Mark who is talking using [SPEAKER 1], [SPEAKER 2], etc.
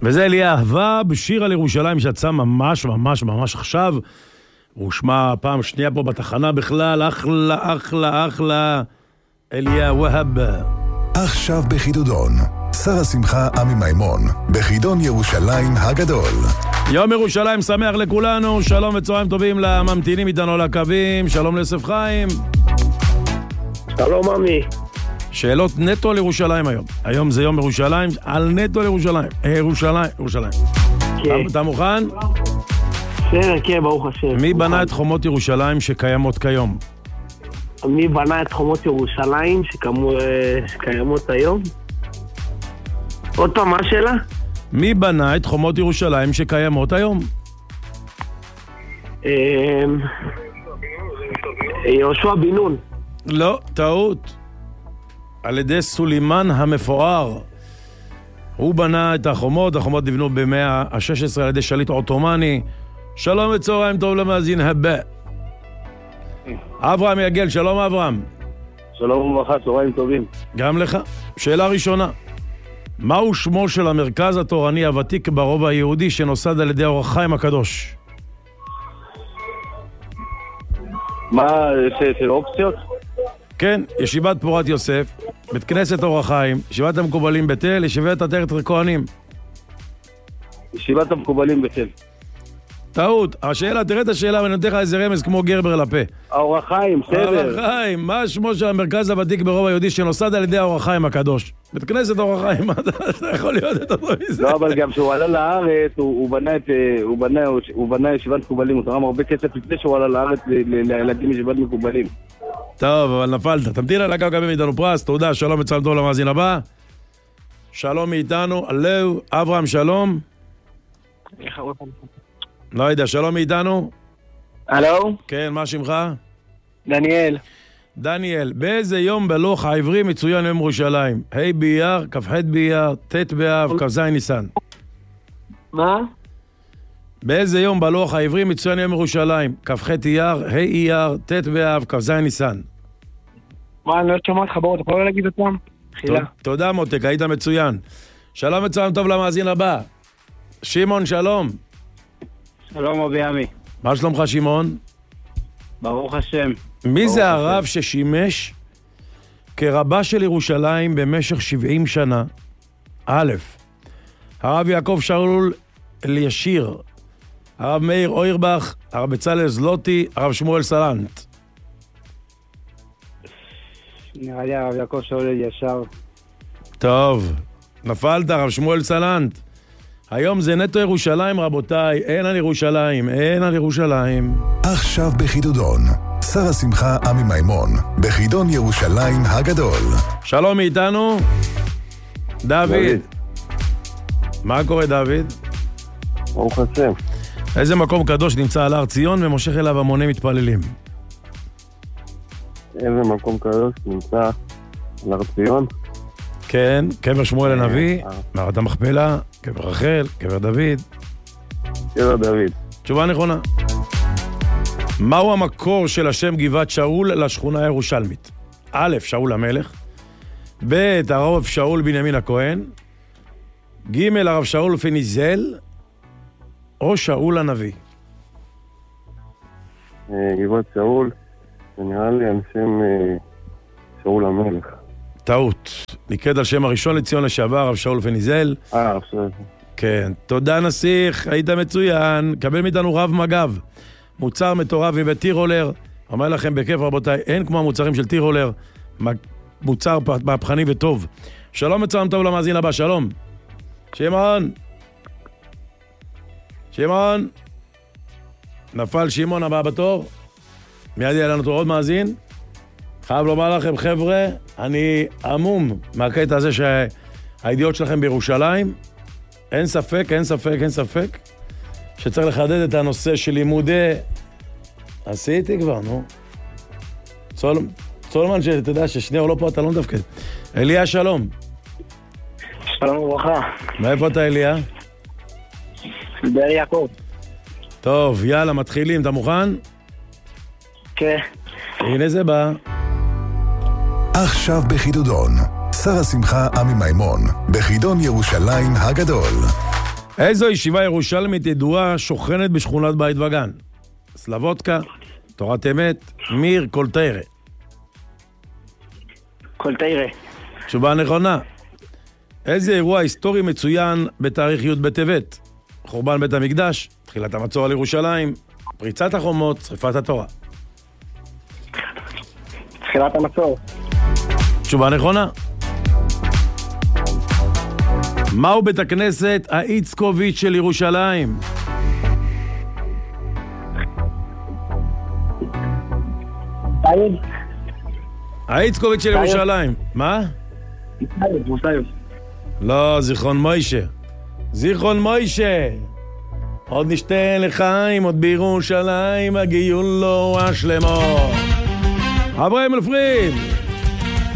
[SPEAKER 1] וזה אליה אהבה בשיר על ירושלים שיצא ממש ממש ממש עכשיו. הוא שמע פעם שנייה פה בתחנה בכלל, אחלה אחלה אחלה. אליה והב.
[SPEAKER 2] עכשיו בחידודון, שר השמחה עמי מימון, בחידון ירושלים הגדול.
[SPEAKER 1] יום ירושלים שמח לכולנו, שלום וצהריים טובים לממתינים איתנו על הקווים, שלום ליוסף חיים.
[SPEAKER 3] שלום עמי.
[SPEAKER 1] שאלות נטו על ירושלים היום. היום זה יום ירושלים, על נטו על ירושלים. ירושלים. אתה מוכן?
[SPEAKER 3] כן, ברוך השם.
[SPEAKER 1] מי בנה את חומות ירושלים שקיימות כיום?
[SPEAKER 3] מי בנה את חומות ירושלים שקיימות היום? עוד פעם, מה השאלה?
[SPEAKER 1] מי בנה את חומות ירושלים שקיימות היום?
[SPEAKER 3] יהושע בן נון.
[SPEAKER 1] לא, טעות. על ידי סולימן המפואר. הוא בנה את החומות, החומות נבנו במאה ה-16 על ידי שליט עות'מאני. שלום וצהריים טוב למאזין הבא. אברהם יגל, שלום אברהם.
[SPEAKER 4] שלום וברכה, צהריים טובים.
[SPEAKER 1] גם לך. שאלה ראשונה. מהו שמו של המרכז התורני הוותיק ברובע היהודי שנוסד על ידי אור החיים הקדוש?
[SPEAKER 4] מה, של אופציות?
[SPEAKER 1] כן, ישיבת פורת יוסף, בית כנסת אור החיים, ישיבת המקובלים בתל, ישיבת עטרת הכהנים.
[SPEAKER 4] ישיבת המקובלים בתל.
[SPEAKER 1] טעות. השאלה, תראה את השאלה ואני נותן לך איזה רמז כמו גרבר לפה.
[SPEAKER 4] האור החיים, בסדר.
[SPEAKER 1] אור החיים, מה שמו של המרכז הוותיק ברובע היהודי שנוסד על ידי אור החיים הקדוש? בית כנסת אור החיים, מה אתה יכול להיות את אותו מזה?
[SPEAKER 4] לא, אבל גם כשהוא עלה לארץ, הוא בנה ישיבת מקובלים, הוא תרם הרבה כסף לפני שהוא עלה לארץ להקים ישיבת מקובלים.
[SPEAKER 1] טוב, אבל נפלת. תמתין על הקו קבל מאיתנו פרס, תודה, שלום וצלם טוב למאזין הבא. שלום מאיתנו, אלו, אברהם שלום. לא יודע, שלום מאיתנו.
[SPEAKER 3] הלו?
[SPEAKER 1] כן, מה שמך?
[SPEAKER 3] דניאל.
[SPEAKER 1] דניאל, באיזה יום בלוח העברי מצוין יום ירושלים? ה' באייר, כ"ח באייר, ט' באב, כ"ז ניסן.
[SPEAKER 3] מה?
[SPEAKER 1] באיזה יום בלוח העברי מצוין יום ירושלים? כ"ח אייר, ה' אייר, ט' באב, כ"ז ניסן.
[SPEAKER 3] מה, אני לא שומע אותך, בואו, אתה יכול להגיד אותם? חילה.
[SPEAKER 1] תודה מותק, היית מצוין. שלום וצלם טוב למאזין הבא. שמעון, שלום.
[SPEAKER 4] שלום אבי עמי.
[SPEAKER 1] מה שלומך שמעון?
[SPEAKER 4] ברוך השם.
[SPEAKER 1] מי זה הרב ששימש כרבה של ירושלים במשך 70 שנה? א', הרב יעקב שאול אלישיר, הרב מאיר אוירבך, הרב בצלאל זלוטי, הרב שמואל סלנט.
[SPEAKER 4] נראה לי הרב יעקב שאול אלישר.
[SPEAKER 1] טוב, נפלת הרב שמואל סלנט. היום זה נטו ירושלים רבותיי, אין על ירושלים, אין על ירושלים.
[SPEAKER 2] עכשיו בחידודון, שר השמחה עמי מימון, בחידון ירושלים הגדול.
[SPEAKER 1] שלום מאיתנו, דוד. מה קורה דוד?
[SPEAKER 4] ברוך השם.
[SPEAKER 1] איזה מקום קדוש נמצא על הר ציון ומושך אליו המוני מתפללים?
[SPEAKER 4] איזה מקום קדוש נמצא על הר ציון?
[SPEAKER 1] כן, קבר שמואל הנביא, מערת המכפלה, קבר רחל, קבר דוד.
[SPEAKER 4] קבר דוד.
[SPEAKER 1] תשובה נכונה. מהו המקור של השם גבעת שאול לשכונה הירושלמית? א', שאול המלך, ב', הרב שאול בנימין הכהן, ג', הרב שאול פניזל, או שאול הנביא?
[SPEAKER 4] גבעת שאול, זה נראה לי על שם שאול המלך.
[SPEAKER 1] טעות. נקראת על שם הראשון לציון לשעבר, הרב שאול פניזל.
[SPEAKER 4] הרב שאול.
[SPEAKER 1] כן. תודה נסיך, היית מצוין. קבל מאיתנו רב מגב. מוצר מטורף מבית טירולר. אומר לכם בכיף רבותיי, אין כמו המוצרים של טירולר. מוצר מהפכני וטוב. שלום וצלם טוב למאזין הבא, שלום. שמעון. שמעון. נפל שמעון הבא בתור. מיד יהיה לנו עוד מאזין. חייב לומר לכם חבר'ה, אני עמום מהקטע הזה שהידיעות שלכם בירושלים. אין ספק שצריך לחדד את הנושא של לימודי... עשיתי כבר, נו. צולמן, שאתה יודע ששנייה הוא לא פה, אתה לא מדווקד. אליה, שלום.
[SPEAKER 3] שלום וברכה.
[SPEAKER 1] מאיפה אתה אליה?
[SPEAKER 3] באר יעקב.
[SPEAKER 1] טוב, יאללה, מתחילים, אתה מוכן?
[SPEAKER 3] כן.
[SPEAKER 1] הנה זה בא.
[SPEAKER 2] עכשיו בחידודון, שר השמחה עמי מימון, בחידון ירושלים הגדול.
[SPEAKER 1] איזו ישיבה ירושלמית ידועה שוכנת בשכונת בית וגן? סלבודקה, תורת אמת, מיר, קולטיירה.
[SPEAKER 3] קולטיירה.
[SPEAKER 1] תשובה נכונה. איזה אירוע היסטורי מצוין בתאריך י' בטבת? חורבן בית המקדש, תחילת המצור על ירושלים, פריצת החומות, שריפת התורה.
[SPEAKER 3] תחילת המצור.
[SPEAKER 1] תשובה נכונה. מהו בית הכנסת האיצקוביץ' של ירושלים? האיצקוביץ' של ירושלים. מה?
[SPEAKER 3] מוסאיוב.
[SPEAKER 1] לא, זיכרון מוישה. זיכרון מוישה. עוד נשתה לחיים, עוד בירושלים, הגיון לא השלמו. אברהם אלפריד.